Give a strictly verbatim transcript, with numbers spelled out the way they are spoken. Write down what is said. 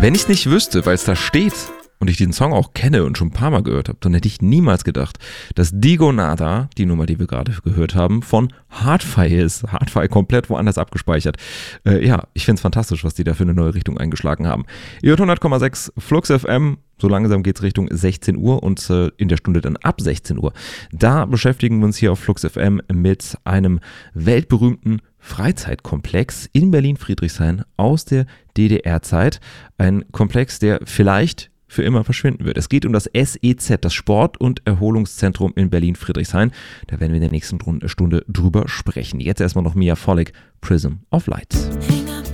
Wenn ich es nicht wüsste, weil es da steht und ich diesen Song auch kenne und schon ein paar Mal gehört habe, dann hätte ich niemals gedacht, dass Digo Nada, die Nummer, die wir gerade gehört haben, von Hardfire ist. Hardfire komplett woanders abgespeichert. Äh, ja, ich finde es fantastisch, was die da für eine neue Richtung eingeschlagen haben. Ihr hört hundert Komma sechs Flux F M. So langsam geht es Richtung sechzehn Uhr und äh, in der Stunde dann ab sechzehn Uhr. Da beschäftigen wir uns hier auf Flux F M mit einem weltberühmten Freizeitkomplex in Berlin-Friedrichshain aus der D D R-Zeit. Ein Komplex, der vielleicht für immer verschwinden wird. Es geht um das S E Z, das Sport- und Erholungszentrum in Berlin-Friedrichshain. Da werden wir in der nächsten Stunde drüber sprechen. Jetzt erstmal noch Mia Volek, Prism of Light.